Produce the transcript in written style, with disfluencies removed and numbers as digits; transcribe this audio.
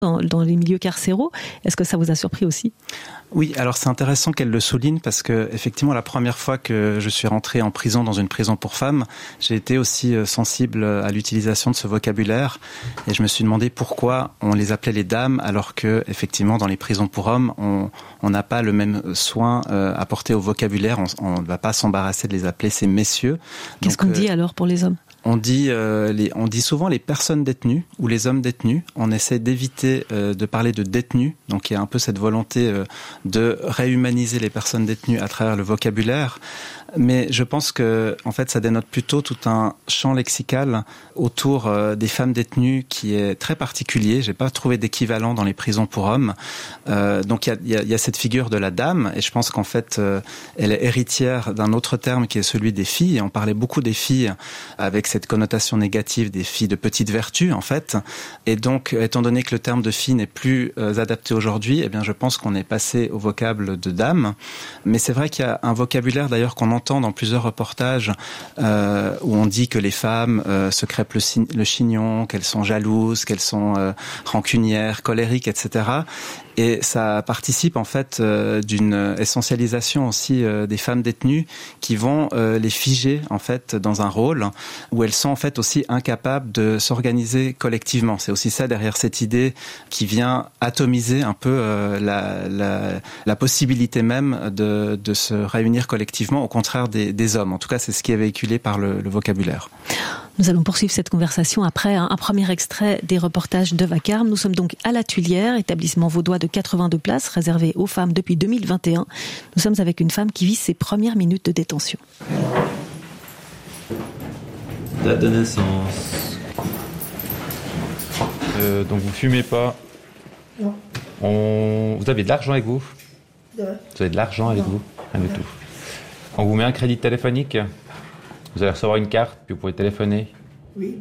dans les milieux carcéraux. Est-ce que ça vous a surpris aussi ? Oui, alors c'est intéressant qu'elle le souligne parce que effectivement la première fois que je suis rentré en prison dans une prison pour femmes, j'ai été aussi sensible à l'utilisation de ce vocabulaire et je me suis demandé pourquoi on les appelait les dames alors que effectivement dans les prisons pour hommes on n'a pas le même soin apporté au vocabulaire, on ne va pas s'embarrasser de les appeler ces messieurs. Qu'est-ce qu'on dit alors pour les hommes ? On dit souvent les personnes détenues ou les hommes détenus. On essaie d'éviter de parler de détenus. Donc il y a un peu cette volonté de réhumaniser les personnes détenues à travers le vocabulaire. Mais je pense que, en fait, ça dénote plutôt tout un champ lexical autour des femmes détenues qui est très particulier. J'ai pas trouvé d'équivalent dans les prisons pour hommes. Donc il y a cette figure de la dame, et je pense qu'en fait, elle est héritière d'un autre terme qui est celui des filles. Et on parlait beaucoup des filles avec cette connotation négative des filles de petite vertu, en fait. Et donc, étant donné que le terme de fille n'est plus adapté aujourd'hui, eh bien, je pense qu'on est passé au vocable de dame. Mais c'est vrai qu'il y a un vocabulaire d'ailleurs qu'on entend dans plusieurs reportages où on dit que les femmes se crêpent le chignon, qu'elles sont jalouses, qu'elles sont rancunières, colériques, etc. Et ça participe en fait d'une essentialisation aussi des femmes détenues qui vont les figer en fait dans un rôle où elles sont en fait aussi incapables de s'organiser collectivement. C'est aussi ça derrière cette idée qui vient atomiser un peu la possibilité même de se réunir collectivement, au contraire des hommes. En tout cas, c'est ce qui est véhiculé par le vocabulaire. Nous allons poursuivre cette conversation après un premier extrait des reportages de Vacarme. Nous sommes donc à la Tuilière, établissement vaudois de 82 places, réservé aux femmes depuis 2021. Nous sommes avec une femme qui vit ses premières minutes de détention. Date de naissance. Donc vous fumez pas. Non. Vous avez de l'argent avec vous ? Ouais. Vous avez de l'argent avec vous ? Rien du tout. On vous met un crédit téléphonique ? Vous allez recevoir une carte, puis vous pouvez téléphoner. Oui.